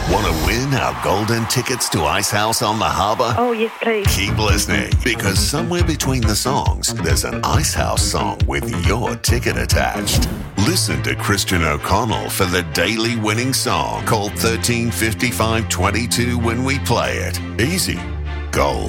Want to win our golden tickets to Icehouse on the Harbour? Oh, yes, please. Keep listening, because somewhere between the songs, there's an Icehouse song with your ticket attached. Listen to Christian O'Connell for the daily winning song called 135522 when we play it. Easy. Gold.